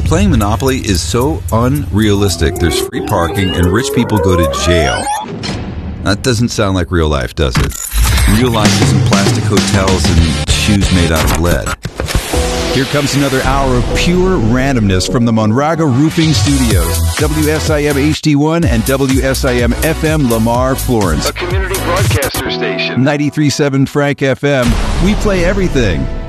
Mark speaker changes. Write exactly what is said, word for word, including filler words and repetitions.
Speaker 1: Playing Monopoly is so unrealistic. There's free parking and rich people go to jail. That doesn't sound like real life, does it? Real life isn't plastic hotels and shoes made out of lead. Here comes another hour of pure randomness from the Monraga Roofing Studios. W S I M H D one and W S I M F M Lamar, Florence.
Speaker 2: A community broadcaster station.
Speaker 1: ninety-three point seven Frank F M. We play everything.